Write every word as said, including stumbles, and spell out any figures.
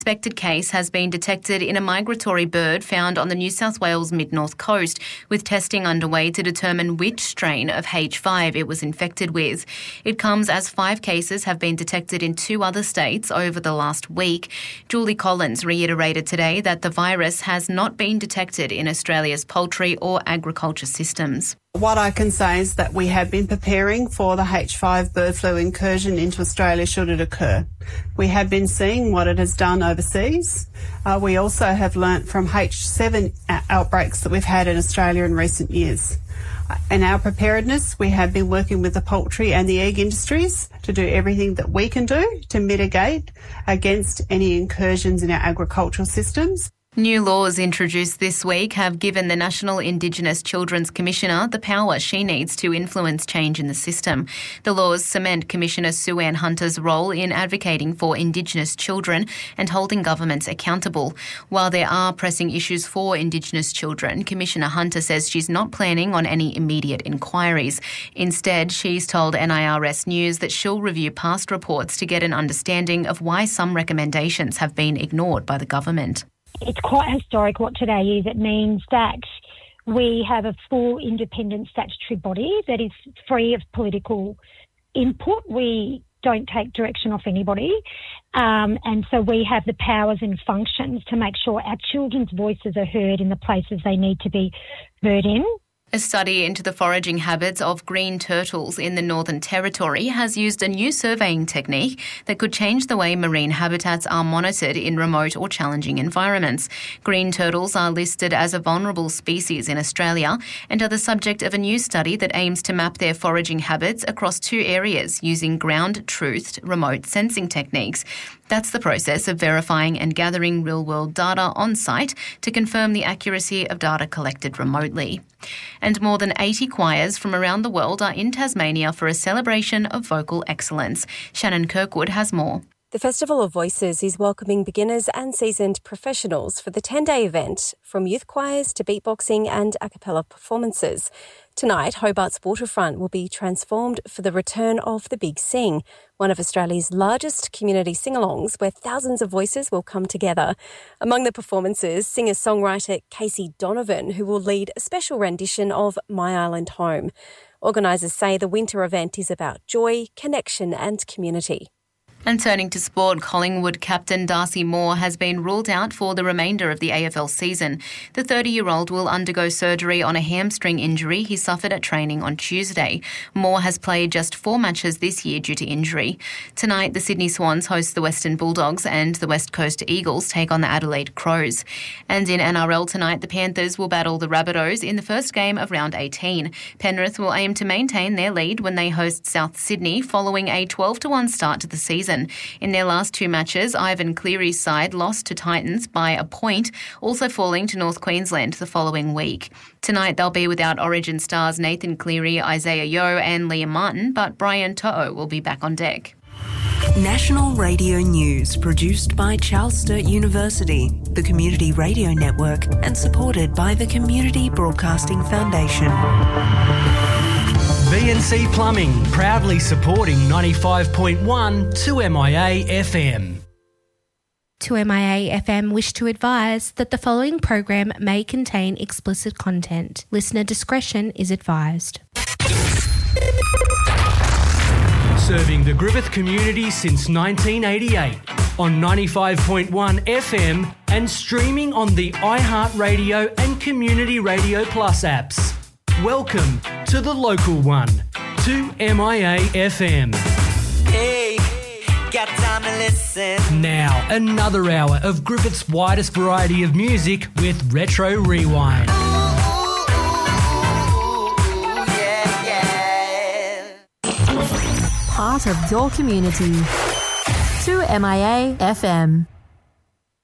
suspected case has been detected in a migratory bird found on the New South Wales mid-north coast, with testing underway to determine which strain of H five it was infected with. It comes as five cases have been detected in two other states over the last week. Julie Collins reiterated today that the virus has not been detected in Australia's poultry or agriculture systems. What I can say is that we have been preparing for the H five bird flu incursion into Australia should it occur. We have been seeing what it has done overseas. Uh, we also have learnt from H seven outbreaks that we've had in Australia in recent years. In our preparedness, we have been working with the poultry and the egg industries to do everything that we can do to mitigate against any incursions in our agricultural systems. New laws introduced this week have given the National Indigenous Children's Commissioner the power she needs to influence change in the system. The laws cement Commissioner Sue Ann Hunter's role in advocating for Indigenous children and holding governments accountable. While there are pressing issues for Indigenous children, Commissioner Hunter says she's not planning on any immediate inquiries. Instead, she's told N I R S News that she'll review past reports to get an understanding of why some recommendations have been ignored by the government. It's quite historic what today is. It means that we have a full independent statutory body that is free of political input. We don't take direction off anybody. Um, and so we have the powers and functions to make sure our children's voices are heard in the places they need to be heard in. A study into the foraging habits of green turtles in the Northern Territory has used a new surveying technique that could change the way marine habitats are monitored in remote or challenging environments. Green turtles are listed as a vulnerable species in Australia and are the subject of a new study that aims to map their foraging habits across two areas using ground-truthed remote sensing techniques. That's the process of verifying and gathering real-world data on site to confirm the accuracy of data collected remotely. And more than eighty choirs from around the world are in Tasmania for a celebration of vocal excellence. Shannon Kirkwood has more. The Festival of Voices is welcoming beginners and seasoned professionals for the ten-day event, from youth choirs to beatboxing and a cappella performances. Tonight, Hobart's waterfront will be transformed for the return of The Big Sing, one of Australia's largest community sing-alongs where thousands of voices will come together. Among the performances, singer-songwriter Casey Donovan, who will lead a special rendition of My Island Home. Organisers say the winter event is about joy, connection and community. And turning to sport, Collingwood captain Darcy Moore has been ruled out for the remainder of the A F L season. The thirty-year-old will undergo surgery on a hamstring injury he suffered at training on Tuesday. Moore has played just four matches this year due to injury. Tonight, the Sydney Swans host the Western Bulldogs and the West Coast Eagles take on the Adelaide Crows. And in N R L tonight, the Panthers will battle the Rabbitohs in the first game of round eighteen. Penrith will aim to maintain their lead when they host South Sydney following a twelve to one start to the season. In their last two matches, Ivan Cleary's side lost to Titans by a point, also falling to North Queensland the following week. Tonight they'll be without Origin stars Nathan Cleary, Isaiah Yeo and Liam Martin, but Brian To'o will be back on deck. National Radio News, produced by Charles Sturt University, the Community Radio Network, and supported by the Community Broadcasting Foundation. B and C Plumbing, proudly supporting ninety-five point one two M I A F M. two M I A F M wish to advise that the following program may contain explicit content. Listener discretion is advised. Serving the Griffith community since nineteen eighty-eight on ninety-five point one F M and streaming on the iHeartRadio and Community Radio Plus apps. Welcome to the local one, two M I A F M. Hey, got time to listen. Now, another hour of Griffith's widest variety of music with Retro Rewind. Ooh, yeah, yeah. Part of your community. two M I A F M.